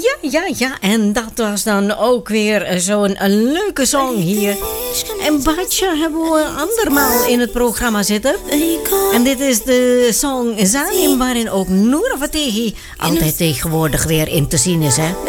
Ja. En dat was dan ook weer zo'n leuke song hier. En Batja hebben we andermaal in het programma zitten. En dit is de song Zanim, waarin ook Noura Fateh altijd tegenwoordig weer in te zien is, hè.